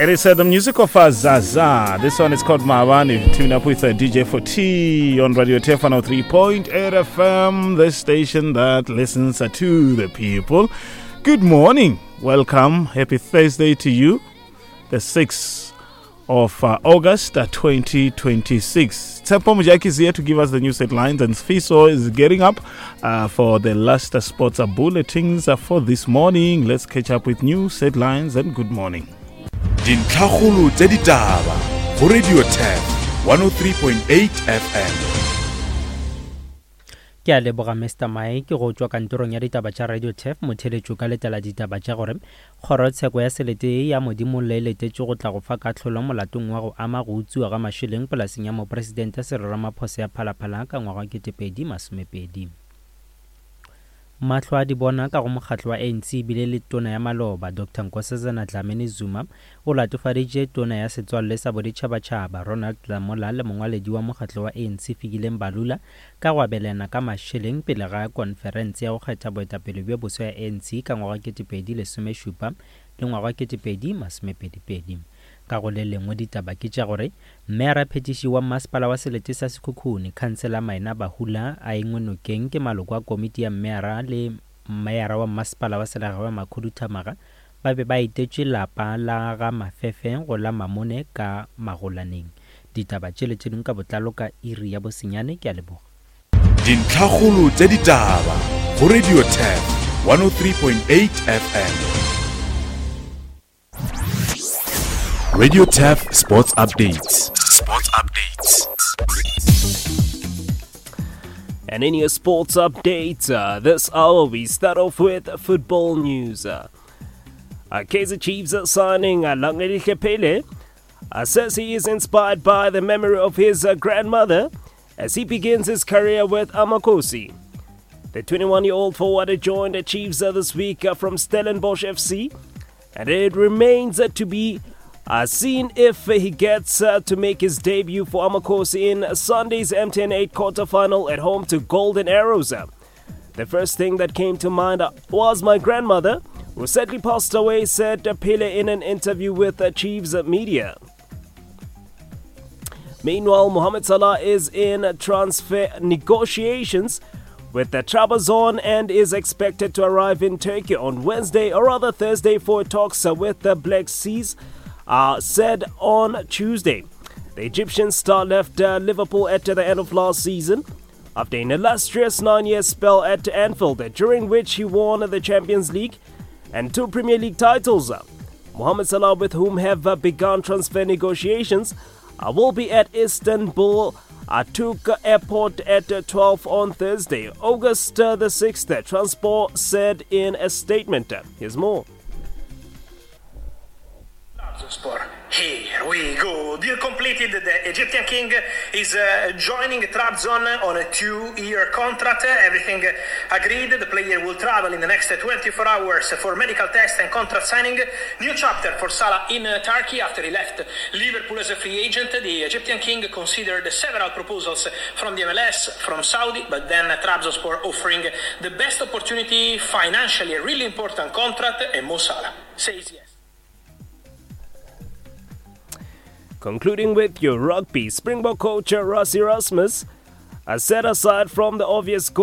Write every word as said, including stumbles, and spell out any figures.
It is uh, the music of uh, Zaza. This one is called Mawani. Tune up with uh, D J four T on Radio T F one oh three point eight F M, the station that listens uh, to the people. Good morning. Welcome. Happy Thursday to you. The sixth of uh, August uh, twenty twenty-six. Tsempo Mujaki is here to give us the news headlines, and Fiso is getting up uh, for the last uh, sports uh, bulletins uh, for this morning. Let's catch up with news headlines and good morning. Dintlhagolo tse ditaba go Radio T F one oh three point eight F M. Ke a leboga Mister Mike go tswa kantorong ya ditaba tsa Radio T F motheletšo ka letela ditaba tša gore kgorotsheko ya selete ya modimo le letetšo go tla go fa katlholo molatong wa go ama go utsiwa ga mašeleng polaseng ya mopresidente Cyril Ramaphosa ya Phalaphala ka ngwaga wa twenty twenty-two. Mahlo a di bona ka go mokgatlo wa A N C bile le tona ya Maloba Doctor Nkosazana Dlamini Zuma o latofaditše tona ya setswalle sa boditšhabatšhaba Ronald Lamola le mongwaledi wa mokgatlo wa A N C Fikileng Balula ka go abelana ka mašeleng pele ga konferense ya go kgetha boetapele bja boso ya A N C ka ngwaga wa twenty seventeen le ngwaga wa twenty twenty-two. Ka go le lengwe ditaba ke tša gore mmera phetiši wa masepala wa selete sa Sekhukhune kansela Maina Bahula a engwe nokeng ke maloko a komiti ya mmera le mmera wa masepala wa Selagao Makhuduthamaga ba be ba itetše lapa la ga Mafefe go la Mamone ka Magolaneng. Ditaba tšele tše dingwe ka botlalo ka iri ya bosenyane ke a leboga. Dintlhagolo tse ditaba go Radio T F one oh three point eight F M. Radio T F Sports Updates. Sports Updates. And in your sports updates, uh, this hour we start off with football news. Uh, uh, Kaizer Chiefs uh, signing uh, Langelihle Pele uh, says he is inspired by the memory of his uh, grandmother as he begins his career with Amakosi. The twenty-one-year-old forward joined the Chiefs uh, this week uh, from Stellenbosch F C, and it remains uh, to be Uh, seen if uh, he gets uh, to make his debut for Amakosi in uh, Sunday's M T N eight quarterfinal at home to Golden Arrows. Uh, the first thing that came to mind uh, was my grandmother, who sadly passed away, said uh, Pele in an interview with uh, Chiefs uh, media. Meanwhile, Mohamed Salah is in uh, transfer negotiations with the Trabzon and is expected to arrive in Turkey on Wednesday or rather Thursday for talks uh, with the Black Seas. Uh, said on Tuesday. The Egyptian star left uh, Liverpool at the end of last season after an illustrious nine-year spell at Anfield, during which he won the Champions League and two Premier League titles. Mohamed Salah, with whom have uh, begun transfer negotiations, uh, will be at Istanbul Atatürk Airport at uh, twelve on Thursday, August uh, the sixth. Transport said in a statement. Here's more. Here we go. Deal completed. The Egyptian king is uh, joining Trabzon on a two-year contract. Everything agreed. The player will travel in the next twenty-four hours for medical test and contract signing. New chapter for Salah in uh, Turkey after he left Liverpool as a free agent. The Egyptian king considered several proposals from the M L S, from Saudi, but then Trabzonspor offering the best opportunity financially, a really important contract, and Mo Salah says yes. Concluding with your rugby, Springbok coach Rassie Erasmus has set aside from the obvious goal